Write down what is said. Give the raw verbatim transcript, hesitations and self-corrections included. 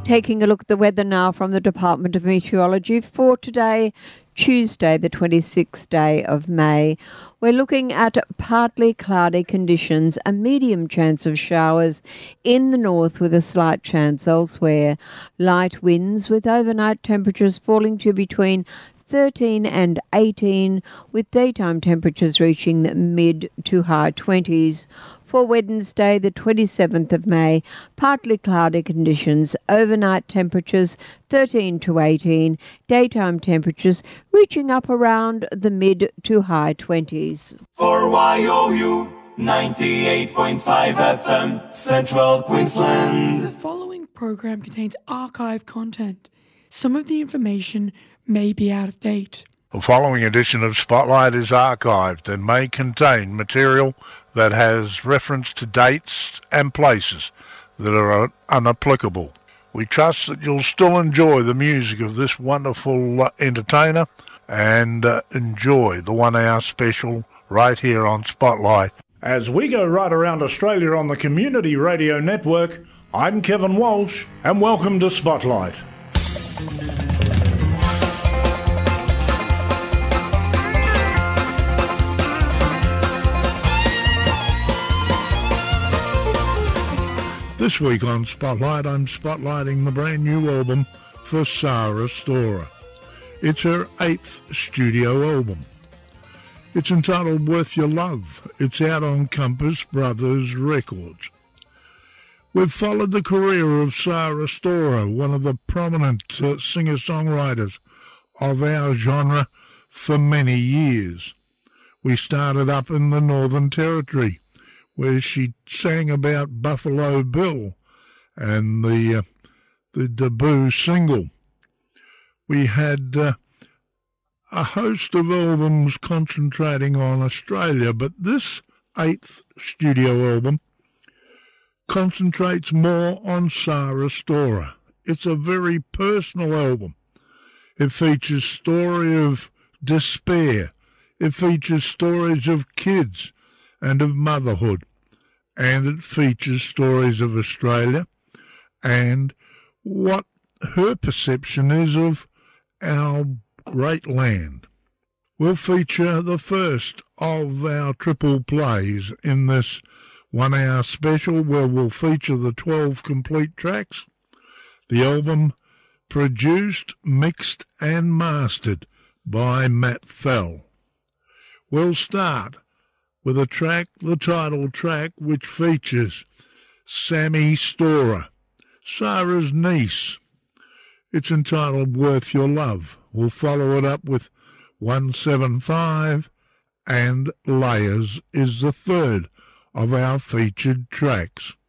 Taking a look at the weather now from the Department of Meteorology for today, Tuesday, the twenty-sixth day of May. We're looking at partly cloudy conditions, a medium chance of showers in the north with a slight chance elsewhere. Light winds with overnight temperatures falling to between thirteen and eighteen, with daytime temperatures reaching the mid to high twenties. For Wednesday, the twenty-seventh of May, partly cloudy conditions, overnight temperatures thirteen to eighteen, daytime temperatures reaching up around the mid to high twenties. For Y O U ninety-eight point five F M, Central Queensland. The following program contains archive content. Some of the information may be out of date. The following edition of Spotlight is archived and may contain material that has reference to dates and places that are unapplicable. We trust that you'll still enjoy the music of this wonderful uh, entertainer and uh, enjoy the one-hour special right here on Spotlight. As we go right around Australia on the Community Radio Network, I'm Kevin Walsh, and welcome to Spotlight. This week on Spotlight, I'm spotlighting the brand new album for Sarah Storer. It's her eighth studio album. It's entitled Worth Your Love. It's out on Compass Brothers Records. We've followed the career of Sarah Storer, one of the prominent uh, singer-songwriters of our genre, for many years. We started up in the Northern Territory, where she sang about Buffalo Bill and the uh, the debut single. We had uh, a host of albums concentrating on Australia, but this eighth studio album concentrates more on Sarah Storer. It's a very personal album. It features story of despair. It features stories of kids and of motherhood, and it features stories of Australia and what her perception is of our great land. We'll feature the first of our triple plays in this one-hour special, where we'll feature the twelve complete tracks. The album produced, mixed and mastered by Matt Fell. We'll start with a track, the title track, which features Sammy Storer, Sarah's niece. It's entitled Worth Your Love. We'll follow it up with one seven five, and Layers is the third of our featured tracks.